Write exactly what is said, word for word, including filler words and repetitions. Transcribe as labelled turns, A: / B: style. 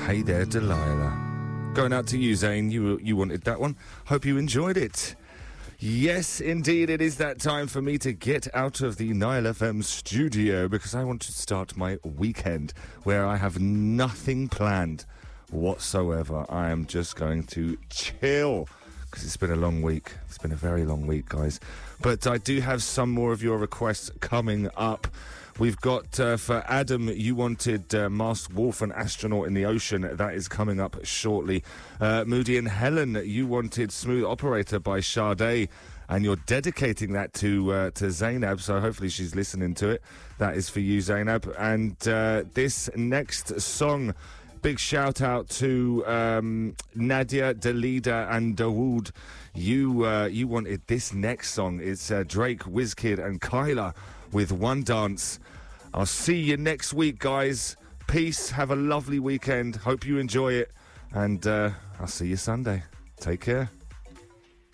A: Hey There, Delilah. Going out to you, Zane. You you wanted that one. Hope you enjoyed it. Yes, indeed, it is that time for me to get out of the Nile F M studio because I want to start my weekend where I have nothing planned whatsoever. I am just going to chill because it's been a long week. It's been a very long week, guys. But I do have some more of your requests coming up. We've got, uh, for Adam, you wanted uh, Masked Wolf and Astronaut in the Ocean. That is coming up shortly. Uh, Moody and Helen, you wanted Smooth Operator by Sade, and you're dedicating that to uh, to Zainab, so hopefully she's listening to it. That is for you, Zainab. And uh, this next song, big shout out to um, Nadia, Dalida, and Dawood. You uh, you wanted this next song. It's uh, Drake, Wizkid, and Kyla with One Dance. I'll see you next week, guys. Peace. Have a lovely weekend. Hope you enjoy it. And uh, I'll see you Sunday. Take care.